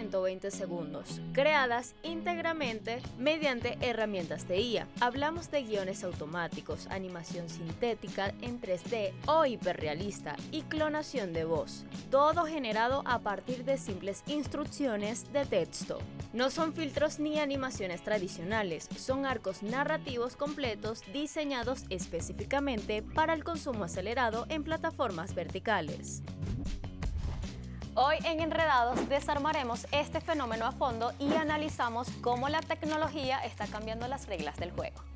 120 segundos, creadas íntegramente mediante herramientas de IA. Hablamos de guiones automáticos, animación sintética en 3D o hiperrealista y clonación de voz, todo generado a partir de simples instrucciones de texto. No son filtros ni animaciones tradicionales, son arcos narrativos completos diseñados específicamente para el consumo acelerado en plataformas verticales. Hoy en Enredados desarmaremos este fenómeno a fondo y analizamos cómo la tecnología está cambiando las reglas del juego.